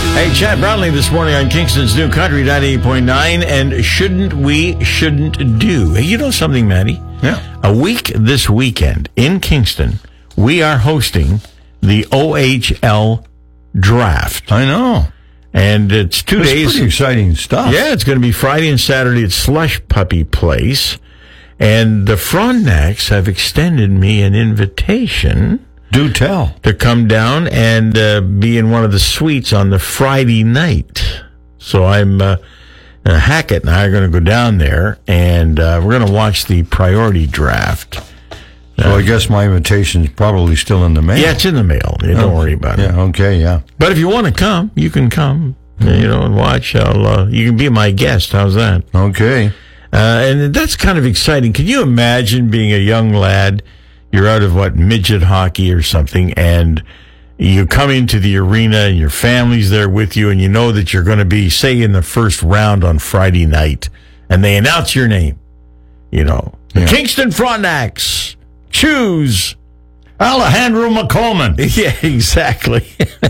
Hey, Chad Brownlee this morning on Kingston's New Country 98.9, and shouldn't do. Hey, you know something, Maddie? Yeah. A week this weekend in Kingston, we are hosting the OHL Draft. I know. And it's 2 days. Pretty exciting stuff. Yeah, it's going to be Friday and Saturday at Slush Puppy Place. And the Frontenacs have extended me an invitation. Do tell. To come down and be in one of the suites on the Friday night. So Hackett and I are going to go down there, and we're going to watch the priority draft. So I guess my invitation's probably still in the mail. Yeah, it's in the mail. Don't worry about it. Yeah, okay, yeah. But if you want to come, you can come, and watch. You can be my guest. How's that? Okay. And that's kind of exciting. Can you imagine being a young lad? You're out of, midget hockey or something, and you come into the arena, and your family's there with you, and you know that you're going to be, say, in the first round on Friday night, and they announce your name. The Kingston Frontenacs choose Alejandro McColeman. Yeah, exactly.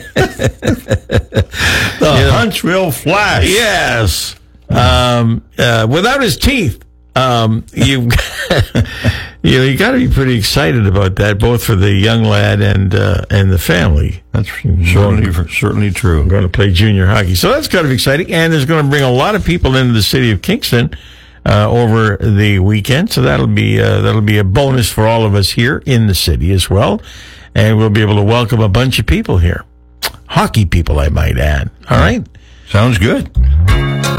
The Huntsville Flash. Yes. Without his teeth. You got to be pretty excited about that, both for the young lad and the family. That's certainly true. I'm going to play junior hockey, so that's kind of exciting, and it's going to bring a lot of people into the city of Kingston over the weekend. So that'll be a bonus for all of us here in the city as well, and we'll be able to welcome a bunch of people here, hockey people, I might add. All right, sounds good.